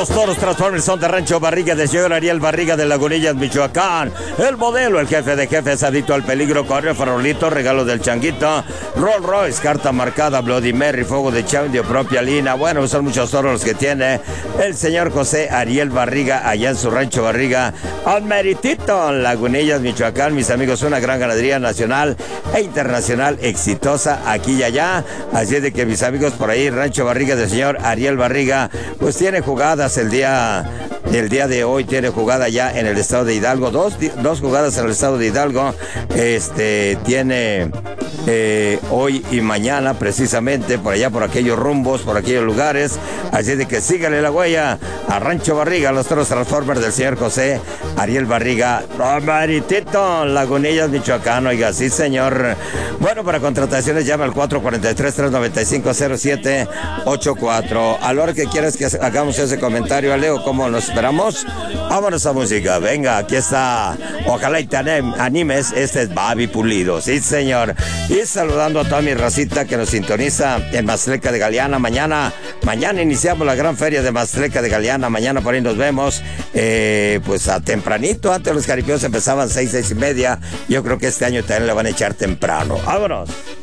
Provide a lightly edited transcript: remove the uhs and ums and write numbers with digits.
Los toros Transformers son de Rancho Barriga, del señor Ariel Barriga de Lagunillas, Michoacán. El modelo, el jefe de jefes, adicto al peligro, corre farolito, regalo del changuito, Rolls Royce, carta marcada, Bloody Mary, fuego de chandio, propia línea. Bueno, son muchos toros los que tiene el señor José Ariel Barriga allá en su Rancho Barriga, al meritito, Lagunillas, Michoacán. Mis amigos, una gran ganadería nacional e internacional exitosa aquí y allá. Así de que mis amigos, por ahí Rancho Barriga del señor Ariel Barriga, pues tiene jugadas el día de hoy, tiene jugada ya en el estado de Hidalgo, dos jugadas en el estado de Hidalgo. Tiene hoy y mañana precisamente por allá, por aquellos rumbos, por aquellos lugares. Así de que sígale la huella a Rancho Barriga, los toros Transformers del señor José Ariel Barriga, Maritito, Lagunillas, Michoacán. Oiga, sí señor. Bueno, para contrataciones llama al 443-395-0784. A la hora que quieras que hagamos ese comentario, Leo, ¿cómo nos esperamos? Vámonos a música. Venga, aquí está. Ojalá y te animes. Este es Babi Pulido. Sí, señor. Y saludando a toda mi racita que nos sintoniza en Maztleca de Galeana. Mañana iniciamos la gran feria de Maztleca de Galeana. Mañana por ahí nos vemos. Pues a tempranito. Antes los jaripeos empezaban 6:30. Yo creo que este año también le van a echar temprano. ¡Vámonos!